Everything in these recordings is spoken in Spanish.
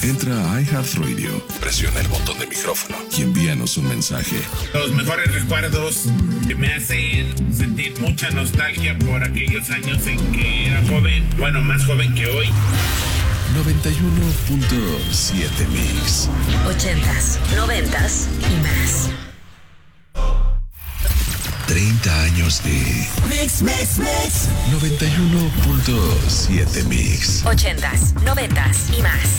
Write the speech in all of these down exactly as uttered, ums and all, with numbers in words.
Entra a iHeartRadio, presiona el botón de micrófono y envíanos un mensaje. Los mejores recuerdos que me hacen sentir mucha nostalgia por aquellos años en que era joven, bueno, más joven que hoy. noventa y uno punto siete Mix. Ochentas, noventas y más. treinta años de Mix, Mix, Mix. noventa y uno punto siete Mix. Ochentas, noventas y más.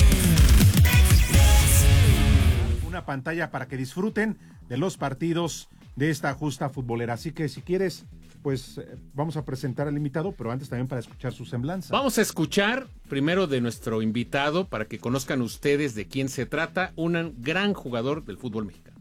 Una pantalla para que disfruten de los partidos de esta justa futbolera. Así que si quieres, pues eh, vamos a presentar al invitado, pero antes también para escuchar su semblanza. Vamos a escuchar primero de nuestro invitado para que conozcan ustedes de quién se trata, un gran jugador del fútbol mexicano.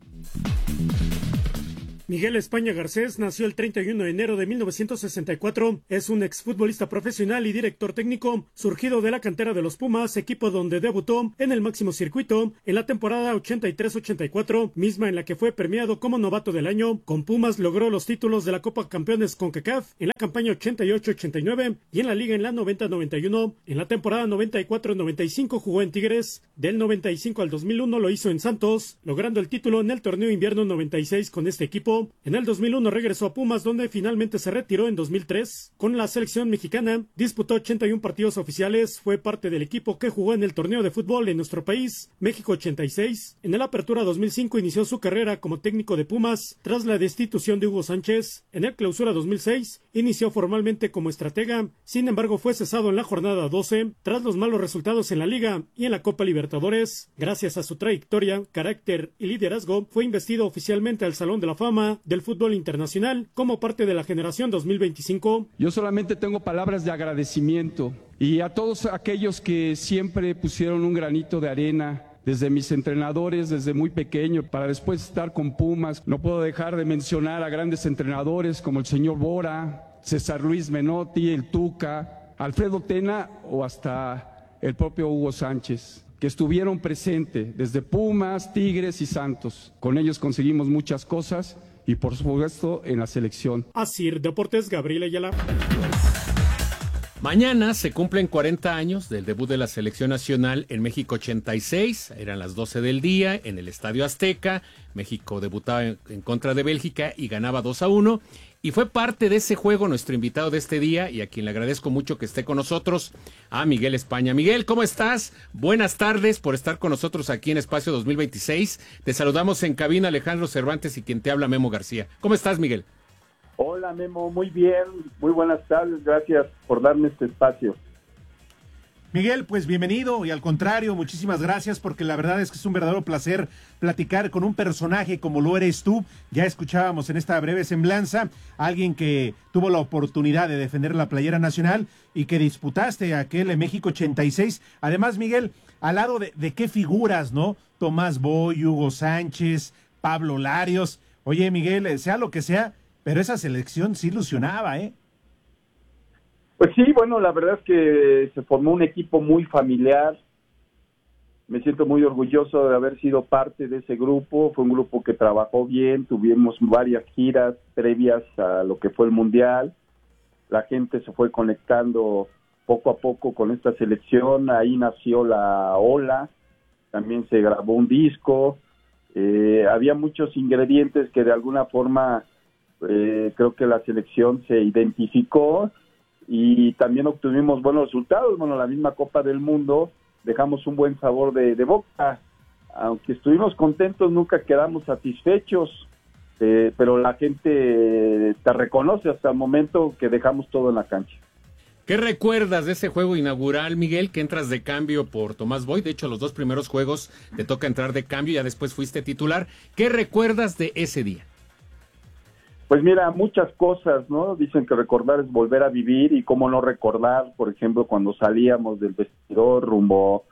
Miguel España Garcés nació el treinta y uno de enero de mil novecientos sesenta y cuatro. Es un exfutbolista profesional y director técnico, surgido de la cantera de los Pumas, equipo donde debutó en el máximo circuito en la temporada ochenta y tres ochenta y cuatro, misma en la que fue premiado como novato del año. Con Pumas logró los títulos de la Copa Campeones CONCACAF en la campaña ochenta y ocho ochenta y nueve y en la Liga en la noventa noventa y uno. En la temporada noventa y cuatro noventa y cinco jugó en Tigres. Del noventa y cinco al dos mil uno lo hizo en Santos, logrando el título en el torneo invierno noventa y seis con este equipo. En el dos mil uno regresó a Pumas, donde finalmente se retiró en dos mil tres. Con la selección mexicana disputó ochenta y uno partidos oficiales, fue parte del equipo que jugó en el torneo de fútbol en nuestro país, México ochenta y seis. En el Apertura dos mil cinco inició su carrera como técnico de Pumas tras la destitución de Hugo Sánchez. En el Clausura dos mil seis inició formalmente como estratega, sin embargo fue cesado en la jornada doce tras los malos resultados en la Liga y en la Copa Libertadores. Gracias a su trayectoria, carácter y liderazgo, fue investido oficialmente al Salón de la Fama del fútbol internacional como parte de la generación dos mil veinticinco. Yo solamente tengo palabras de agradecimiento y a todos aquellos que siempre pusieron un granito de arena, desde mis entrenadores, desde muy pequeño, para después estar con Pumas. No puedo dejar de mencionar a grandes entrenadores como el señor Bora, César Luis Menotti, el Tuca, Alfredo Tena o hasta el propio Hugo Sánchez, que estuvieron presentes desde Pumas, Tigres y Santos. Con ellos conseguimos muchas cosas y por supuesto en la selección. Asir Deportes, Gabriel Ayala. Mañana se cumplen cuarenta años del debut de la selección nacional en México ochenta y seis, eran las doce del día en el Estadio Azteca. México debutaba en, en contra de Bélgica y ganaba dos a uno, y fue parte de ese juego nuestro invitado de este día y a quien le agradezco mucho que esté con nosotros, a Miguel España. Miguel, ¿cómo estás? Buenas tardes por estar con nosotros aquí en Espacio dos mil veintiséis. Te saludamos en cabina Alejandro Cervantes y quien te habla Memo García. ¿Cómo estás, Miguel? Hola Memo, muy bien, muy buenas tardes, gracias por darme este espacio. Miguel, pues bienvenido y al contrario, muchísimas gracias porque la verdad es que es un verdadero placer platicar con un personaje como lo eres tú. Ya escuchábamos en esta breve semblanza a alguien que tuvo la oportunidad de defender la playera nacional y que disputaste aquel en México ochenta y seis. Además, Miguel, al lado de, de qué figuras, ¿no? Tomás Boy, Hugo Sánchez, Pablo Larios. Oye, Miguel, sea lo que sea, pero esa selección sí ilusionaba, ¿eh? Pues sí, bueno, la verdad es que se formó un equipo muy familiar. Me siento muy orgulloso de haber sido parte de ese grupo. Fue un grupo que trabajó bien, tuvimos varias giras previas a lo que fue el Mundial. La gente se fue conectando poco a poco con esta selección. Ahí nació la Ola, también se grabó un disco. Eh, había muchos ingredientes que de alguna forma eh, creo que la selección se identificó y también obtuvimos buenos resultados. Bueno, la misma Copa del Mundo, dejamos un buen sabor de, de boca. Aunque estuvimos contentos, nunca quedamos satisfechos, eh, pero la gente te reconoce hasta el momento que dejamos todo en la cancha. ¿Qué recuerdas de ese juego inaugural, Miguel, que entras de cambio por Tomás Boy? De hecho, los dos primeros juegos te toca entrar de cambio, ya después fuiste titular. ¿Qué recuerdas de ese día? Pues mira, muchas cosas, ¿no? Dicen que recordar es volver a vivir, y cómo no recordar, por ejemplo, cuando salíamos del vestidor rumbo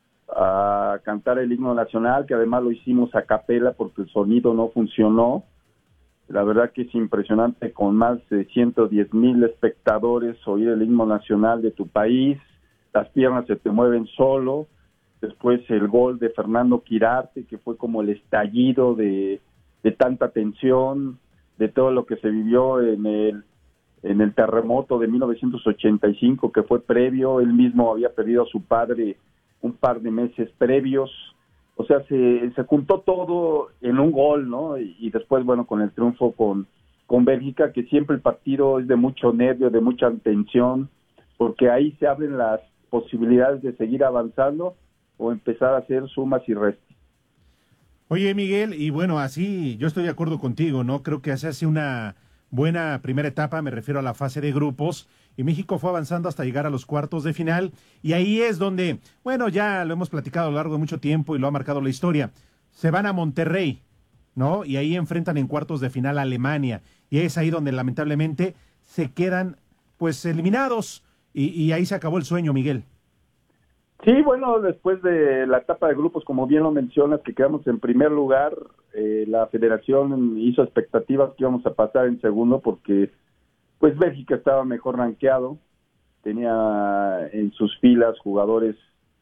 a cantar el himno nacional, que además lo hicimos a capela porque el sonido no funcionó. La verdad que es impresionante, con más de ciento diez mil espectadores, oír el himno nacional de tu país, las piernas se te mueven solo. Después el gol de Fernando Quirarte, que fue como el estallido de, de tanta tensión, de todo lo que se vivió en el, en el terremoto de mil novecientos ochenta y cinco, que fue previo. Él mismo había perdido a su padre un par de meses previos. O sea, se, se juntó todo en un gol, ¿no? Y, y después, bueno, con el triunfo con, con Bélgica, que siempre el partido es de mucho nervio, de mucha tensión, porque ahí se abren las posibilidades de seguir avanzando o empezar a hacer sumas y restas. Oye, Miguel, y bueno, así yo estoy de acuerdo contigo, ¿no? Creo que se hace una buena primera etapa, me refiero a la fase de grupos, y México fue avanzando hasta llegar a los cuartos de final, y ahí es donde, bueno, ya lo hemos platicado a lo largo de mucho tiempo y lo ha marcado la historia, se van a Monterrey, ¿no? Y ahí enfrentan en cuartos de final a Alemania, y es ahí donde lamentablemente se quedan, pues, eliminados, y, y ahí se acabó el sueño, Miguel. Sí, bueno, después de la etapa de grupos, como bien lo mencionas, que quedamos en primer lugar, eh, la federación hizo expectativas que íbamos a pasar en segundo porque pues Bélgica estaba mejor rankeado, tenía en sus filas jugadores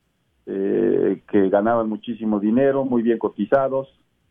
eh, que ganaban muchísimo dinero, muy bien cotizados,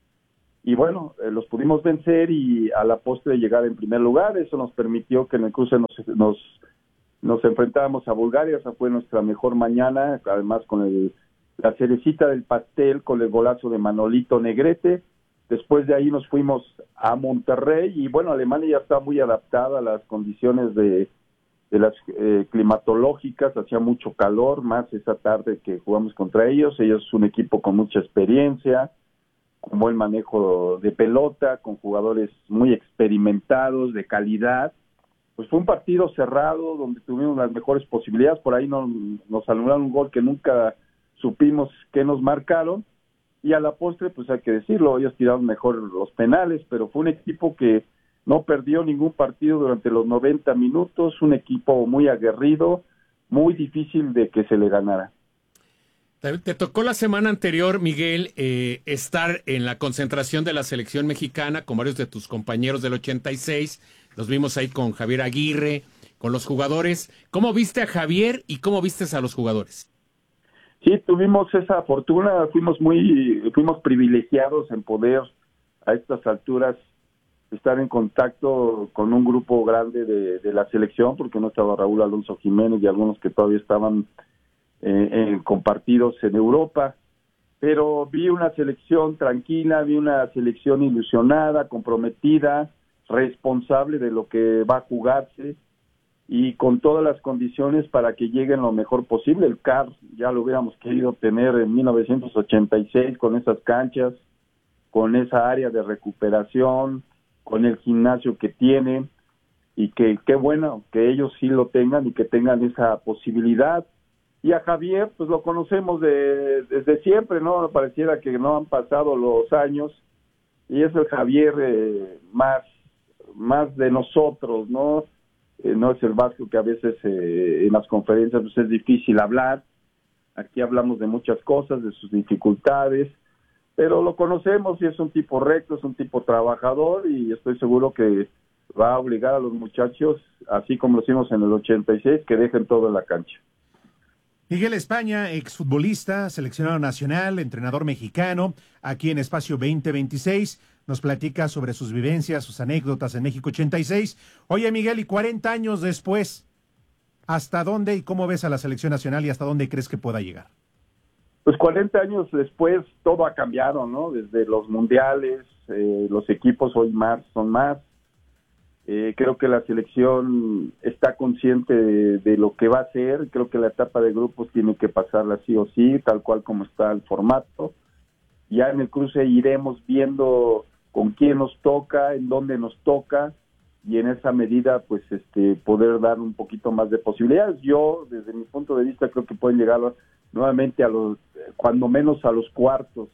y bueno, eh, los pudimos vencer y a la postre llegar en primer lugar. Eso nos permitió que en el cruce nos... nos Nos enfrentábamos a Bulgaria, esa fue nuestra mejor mañana, además con el, la cerecita del pastel, con el golazo de Manolito Negrete. Después de ahí nos fuimos a Monterrey y bueno, Alemania ya está muy adaptada a las condiciones de, de las eh, climatológicas, hacía mucho calor, más esa tarde que jugamos contra ellos. Ellos es un equipo con mucha experiencia, con buen manejo de pelota, con jugadores muy experimentados, de calidad. Pues fue un partido cerrado donde tuvimos las mejores posibilidades. Por ahí nos, nos anularon un gol que nunca supimos que nos marcaron, y a la postre, pues hay que decirlo, ellos tiraron mejor los penales, pero fue un equipo que no perdió ningún partido durante los noventa minutos, un equipo muy aguerrido, muy difícil de que se le ganara. Te tocó la semana anterior, Miguel, eh, estar en la concentración de la selección mexicana con varios de tus compañeros del ochenta y seis. Los vimos ahí con Javier Aguirre, con los jugadores. ¿Cómo viste a Javier y cómo vistes a los jugadores? Sí, tuvimos esa fortuna, fuimos muy, fuimos privilegiados en poder a estas alturas estar en contacto con un grupo grande de, de la selección, porque no estaba Raúl Alonso Jiménez y algunos que todavía estaban eh, eh, compartidos en Europa. Pero vi una selección tranquila, vi una selección ilusionada, comprometida, responsable de lo que va a jugarse y con todas las condiciones para que lleguen lo mejor posible. El C A R ya lo hubiéramos querido tener en mil novecientos ochenta y seis con esas canchas, con esa área de recuperación, con el gimnasio que tienen, y que qué bueno que ellos sí lo tengan y que tengan esa posibilidad. Y a Javier, pues lo conocemos de, desde siempre, ¿no? Pareciera que no han pasado los años, y es el Javier eh, más más de nosotros, ¿no? Eh, no es el Vasco que a veces eh, en las conferencias pues es difícil hablar. Aquí hablamos de muchas cosas, de sus dificultades, pero lo conocemos y es un tipo recto, es un tipo trabajador, y estoy seguro que va a obligar a los muchachos, así como lo hicimos en el ochenta y seis, que dejen todo en la cancha. Miguel España, exfutbolista, seleccionado nacional, entrenador mexicano, aquí en Espacio veinte veintiséis, nos platica sobre sus vivencias, sus anécdotas en México ochenta y seis. Oye, Miguel, y cuarenta años después, ¿hasta dónde y cómo ves a la selección nacional y hasta dónde crees que pueda llegar? Pues cuarenta años después todo ha cambiado, ¿no? Desde los mundiales, eh, los equipos hoy más son más. Eh, creo que la selección está consciente de, de lo que va a hacer. Creo que la etapa de grupos tiene que pasarla sí o sí, tal cual como está el formato. Ya en el cruce iremos viendo con quién nos toca, en dónde nos toca, y en esa medida pues este poder dar un poquito más de posibilidades. Yo, desde mi punto de vista, creo que pueden llegar nuevamente a los, cuando menos a los cuartos.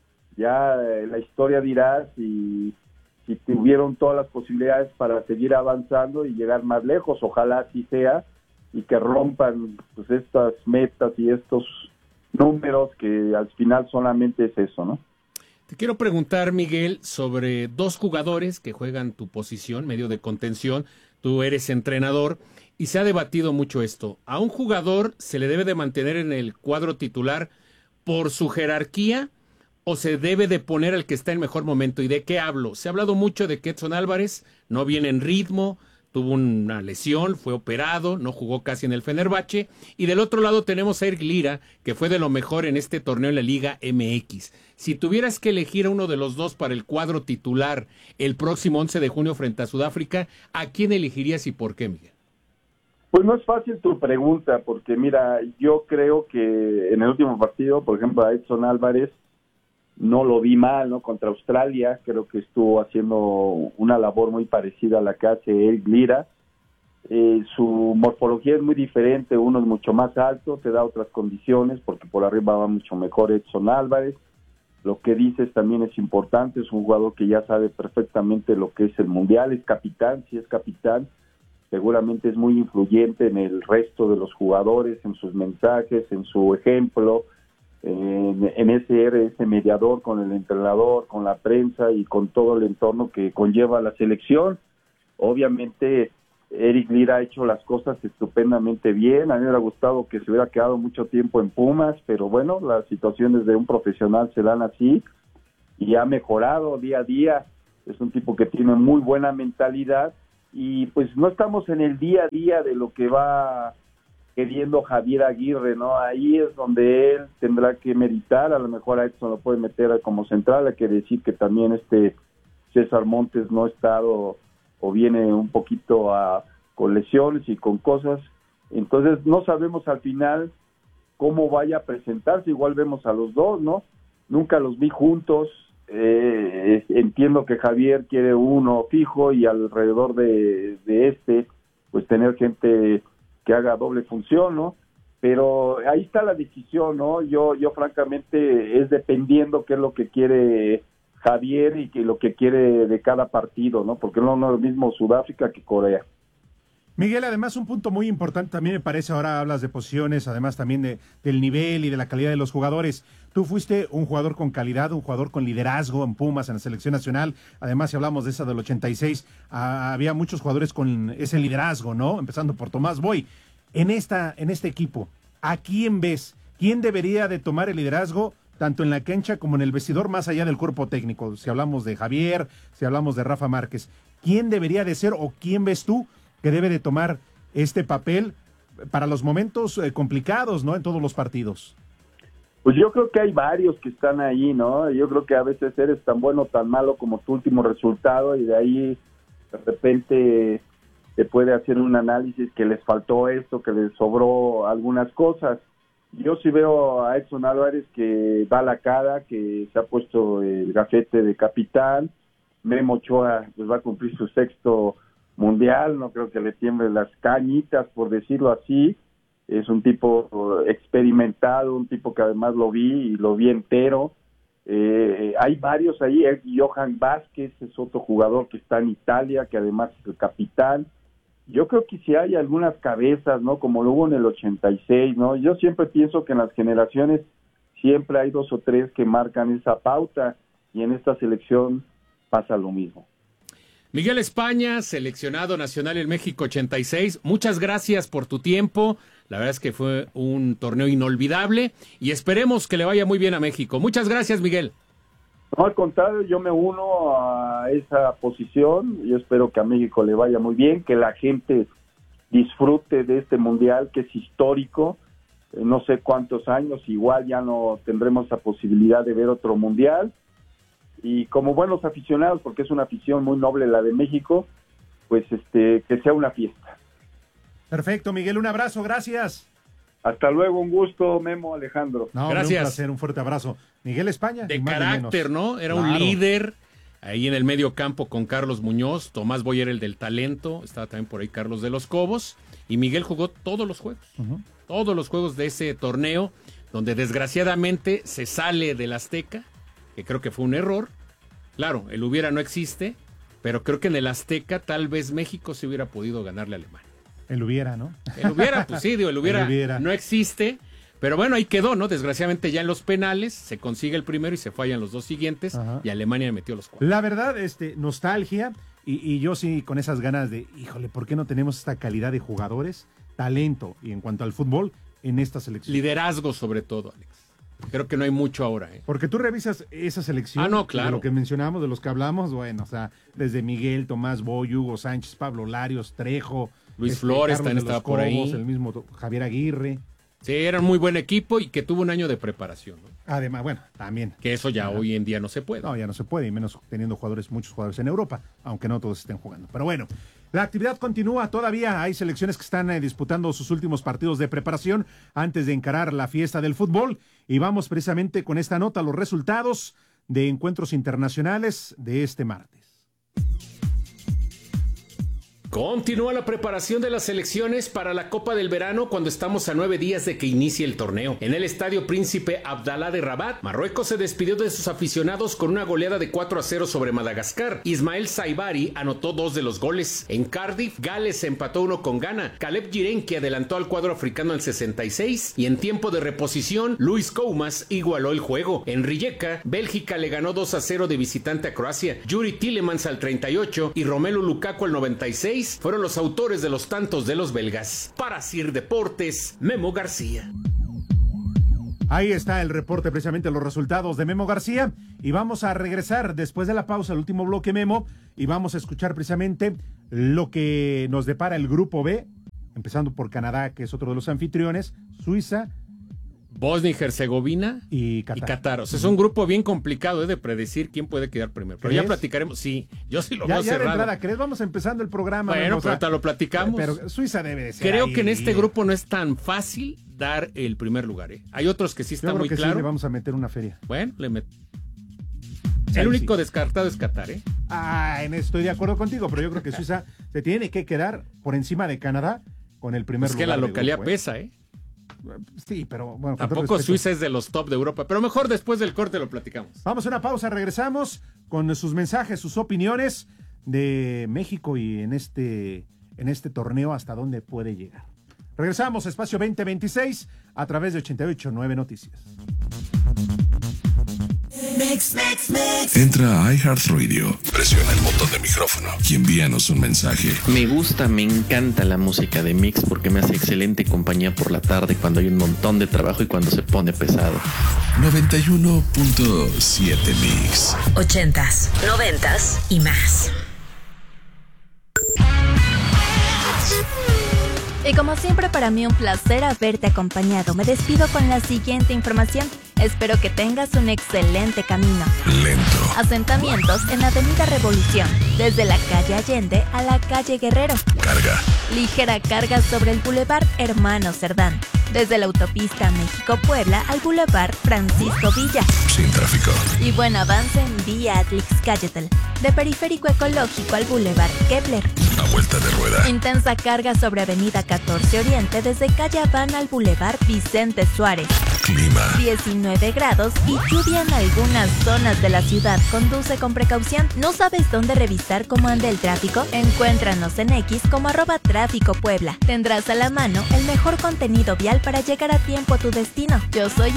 Ya eh, la historia dirá si si tuvieron todas las posibilidades para seguir avanzando y llegar más lejos. Ojalá así sea, y que rompan pues estas metas y estos números, que al final solamente es eso, ¿no? Te quiero preguntar, Miguel, sobre dos jugadores que juegan tu posición, medio de contención. Tú eres entrenador y se ha debatido mucho esto. ¿A un jugador se le debe de mantener en el cuadro titular por su jerarquía o se debe de poner al que está en mejor momento? ¿Y de qué hablo? Se ha hablado mucho de que Edson Álvarez no viene en ritmo, tuvo una lesión, fue operado, no jugó casi en el Fenerbahce. Y del otro lado tenemos a Eric Lira, que fue de lo mejor en este torneo en la Liga M X. Si tuvieras que elegir a uno de los dos para el cuadro titular el próximo once de junio frente a Sudáfrica, ¿a quién elegirías y por qué, Miguel? Pues no es fácil tu pregunta, porque mira, yo creo que en el último partido, por ejemplo, a Edson Álvarez, no lo vi mal, ¿no? Contra Australia, creo que estuvo haciendo una labor muy parecida a la que hace Eric Lira. Eh, su morfología es muy diferente, uno es mucho más alto, te da otras condiciones, porque por arriba va mucho mejor Edson Álvarez. Lo que dices también es importante, es un jugador que ya sabe perfectamente lo que es el Mundial, es capitán, sí es capitán, seguramente es muy influyente en el resto de los jugadores, en sus mensajes, en su ejemplo, En, en ese ese mediador con el entrenador, con la prensa y con todo el entorno que conlleva la selección. Obviamente Eric Lira ha hecho las cosas estupendamente bien, a mí me hubiera gustado que se hubiera quedado mucho tiempo en Pumas, pero bueno, las situaciones de un profesional se dan así y ha mejorado día a día, es un tipo que tiene muy buena mentalidad y pues no estamos en el día a día de lo que va queriendo Javier Aguirre, ¿no? Ahí es donde él tendrá que meditar, a lo mejor a Edson lo puede meter como central, hay que decir que también este César Montes no ha estado o viene un poquito a, con lesiones y con cosas, entonces no sabemos al final cómo vaya a presentarse, igual vemos a los dos, ¿no? Nunca los vi juntos, eh, entiendo que Javier quiere uno fijo y alrededor de, de este, pues tener gente que haga doble función, ¿no? Pero ahí está la decisión, ¿no? Yo, yo francamente es dependiendo qué es lo que quiere Javier y que lo que quiere de cada partido, ¿no? Porque no, no es lo mismo Sudáfrica que Corea. Miguel, además un punto muy importante también me parece, ahora hablas de posiciones, además también de, del nivel y de la calidad de los jugadores. Tú fuiste un jugador con calidad, un jugador con liderazgo en Pumas, en la selección nacional. Además, si hablamos de esa del ochenta y seis, ah, había muchos jugadores con ese liderazgo, ¿no? Empezando por Tomás Boy. En, esta, en este equipo, ¿a quién ves? ¿Quién debería de tomar el liderazgo tanto en la cancha como en el vestidor, más allá del cuerpo técnico? Si hablamos de Javier, si hablamos de Rafa Márquez, ¿quién debería de ser o quién ves tú que debe de tomar este papel para los momentos eh, complicados, ¿no? En todos los partidos. Pues yo creo que hay varios que están ahí, ¿no? Yo creo que a veces eres tan bueno o tan malo como tu último resultado y de ahí de repente se puede hacer un análisis que les faltó esto, que les sobró algunas cosas. Yo sí veo a Edson Álvarez que da la cara, que se ha puesto el gafete de capitán. Memo Ochoa pues va a cumplir su sexto mundial, no creo que le tiemblen las cañitas, por decirlo así. Es un tipo experimentado, un tipo que además lo vi y lo vi entero. Eh, hay varios ahí, Johan Vázquez es otro jugador que está en Italia, que además es el capitán. Yo creo que si hay algunas cabezas, ¿no? Como lo hubo en el ochenta y seis, ¿no? Yo siempre pienso que en las generaciones siempre hay dos o tres que marcan esa pauta y en esta selección pasa lo mismo. Miguel España, seleccionado nacional en México ochenta y seis, muchas gracias por tu tiempo, la verdad es que fue un torneo inolvidable y esperemos que le vaya muy bien a México. Muchas gracias, Miguel. No, al contrario, yo me uno a esa posición, yo espero que a México le vaya muy bien, que la gente disfrute de este mundial que es histórico, eh, no sé cuántos años, igual ya no tendremos la posibilidad de ver otro mundial. Y como buenos aficionados, porque es una afición muy noble la de México, pues este que sea una fiesta. Perfecto, Miguel, un abrazo, gracias. Hasta luego, un gusto, Memo, Alejandro. No, gracias. Un placer, un fuerte abrazo. Miguel España. De carácter, ¿no? Era claro. Un líder ahí en el medio campo con Carlos Muñoz, Tomás Boy era el del talento, estaba también por ahí Carlos de los Cobos, y Miguel jugó todos los juegos, uh-huh. todos los juegos de ese torneo, donde desgraciadamente se sale del Azteca, que creo que fue un error. Claro, el hubiera no existe, pero creo que en el Azteca tal vez México se hubiera podido ganarle a Alemania. El hubiera, ¿no? El hubiera, pues sí, digo, el hubiera, el hubiera no existe, pero bueno, ahí quedó, ¿no? Desgraciadamente ya en los penales se consigue el primero y se fallan los dos siguientes. Ajá. Y Alemania metió los cuatro. La verdad, este, nostalgia, y, y yo sí con esas ganas de, híjole, ¿por qué no tenemos esta calidad de jugadores, talento, y en cuanto al fútbol, en esta selección? Liderazgo sobre todo, Alex. Creo que no hay mucho ahora. ¿eh? Porque tú revisas esa selección. Ah, no, claro. De lo que mencionamos, de los que hablamos, bueno, o sea, desde Miguel, Tomás Boy, Hugo Sánchez, Pablo Larios, Trejo. Luis este, Flores Carlos también de estaba los por ahí. Cobos, el mismo Javier Aguirre. Sí, eran muy buen equipo y que tuvo un año de preparación. ¿no? Además, bueno, también. Que eso ya Ajá. hoy en día no se puede. No, ya no se puede, y menos teniendo jugadores, muchos jugadores en Europa, aunque no todos estén jugando. Pero bueno, la actividad continúa, todavía hay selecciones que están eh, disputando sus últimos partidos de preparación antes de encarar la fiesta del fútbol, y vamos precisamente con esta nota, los resultados de encuentros internacionales de este martes. Continúa la preparación de las selecciones para la Copa del Verano cuando estamos a nueve días de que inicie el torneo. En el Estadio Príncipe Abdalá de Rabat, Marruecos se despidió de sus aficionados con una goleada de cuatro a cero sobre Madagascar. Ismael Saibari anotó dos de los goles. En Cardiff, Gales empató uno con Ghana. Caleb Girenki adelantó al cuadro africano al sesenta y seis y en tiempo de reposición, Luis Koumas igualó el juego. En Rijeka, Bélgica le ganó dos a cero de visitante a Croacia. Yuri Tillemans al treinta y ocho y Romelu Lukaku al noventa y seis fueron los autores de los tantos de los belgas. Para Sir Deportes, Memo García. Ahí está el reporte, precisamente los resultados de Memo García, y vamos a regresar después de la pausa al último bloque, Memo, y vamos a escuchar precisamente lo que nos depara el grupo B, empezando por Canadá, que es otro de los anfitriones, Suiza, Bosnia y Herzegovina y Qatar. Y Qatar. O sea, es un grupo bien complicado ¿eh? de predecir quién puede quedar primero. Pero ¿Crees? ya platicaremos. Sí, yo sí lo ya, veo ya cerrado. de entrada, ¿crees? Vamos empezando el programa. Bueno, Memo, pero ahorita lo platicamos. Pero Suiza debe de ser Creo ahí. que en este grupo no es tan fácil dar el primer lugar. ¿eh? Hay otros que sí Yo están creo muy que claros. sí le vamos a meter una feria. Bueno, le met... Sí, el único sí. descartado es Qatar, ¿eh? Ah, en estoy de acuerdo contigo, pero yo creo que Suiza se tiene que quedar por encima de Canadá con el primer Es lugar. que la de localidad grupo, ¿eh? pesa, ¿eh? Sí, pero bueno. con todo Tampoco respeto. Suiza es de los top de Europa, pero mejor después del corte lo platicamos. Vamos a una pausa, regresamos con sus mensajes, sus opiniones de México y en este, en este torneo hasta dónde puede llegar. Regresamos, Espacio veinte veintiséis, a través de ochenta y ocho nueve Noticias. Mix, mix, mix. Entra a iHeartRadio, presiona el botón de micrófono y envíanos un mensaje. Me gusta, me encanta la música de Mix porque me hace excelente compañía por la tarde cuando hay un montón de trabajo y cuando se pone pesado. noventa y uno punto siete Mix. Ochentas, noventas y más. Y como siempre, para mí un placer haberte acompañado. Me despido con la siguiente información. Espero que tengas un excelente camino. Lento. Asentamientos en Avenida Revolución, desde la calle Allende a la calle Guerrero. Carga. Ligera carga sobre el Boulevard Hermano Cerdán, desde la autopista México-Puebla al Boulevard Francisco Villa. Sin tráfico. Y buen avance en vía Atlixcáyotl, de Periférico Ecológico al Boulevard Kepler. A vuelta de rueda. Intensa carga sobre Avenida catorce Oriente desde calle Habana al Boulevard Vicente Suárez. Clima. diecinueve grados y lluvia en algunas zonas de la ciudad. Conduce con precaución. ¿No sabes dónde revisar cómo anda el tráfico? Encuéntranos en X como arroba tráfico Puebla. Tendrás a la mano el mejor contenido vial para llegar a tiempo a tu destino. Yo soy